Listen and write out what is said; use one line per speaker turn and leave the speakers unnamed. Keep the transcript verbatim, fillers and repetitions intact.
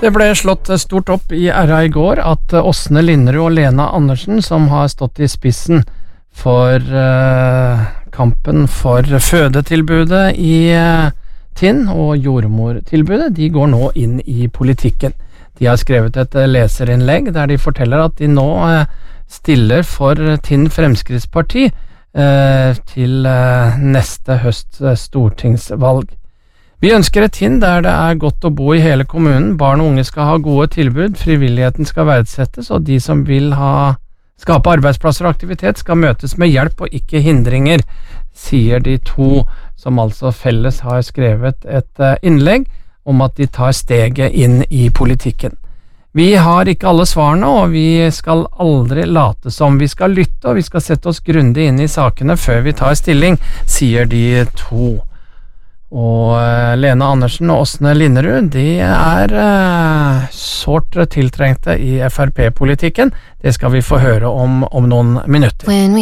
Det ble slått stort opp i R A i går at Åsne Linderud og Lena Andersen, som har stått i spissen for uh, kampen for fødetilbudet i uh, Tinn og jordmortilbudet, de går nå inn i politikken. De har skrevet et leserinnlegg der de forteller at de nå uh, stiller for Tinn Fremskrittsparti uh, til uh, neste høsts uh, stortingsvalg. Vi ønsker et Tinn der det er godt å bo i hele kommunen, barn og unge skal ha gode tilbud, frivilligheten skal verdsettes, og de som vil ha, skape arbeidsplasser og aktivitet skal møtes med hjelp og ikke hindringer, sier de to som altså felles har skrevet et innlegg om at de tar steget inn i politikken. Vi har ikke alle svarene, og vi skal aldri late som. Vi skal lytte, og vi skal sette oss grundig inn i sakene før vi tar stilling, sier de to. Og Lena Andersen og Åsne Linderud, de er uh, sårt tiltrengte i F R P-politikken. Det skal vi få høre om om noen minutter.